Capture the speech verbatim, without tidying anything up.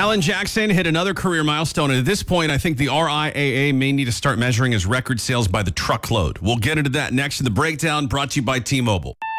Alan Jackson hit another career milestone, and at this point, I think the R I A A may need to start measuring his record sales by the truckload. We'll get into that next in the breakdown, brought to you by T-Mobile.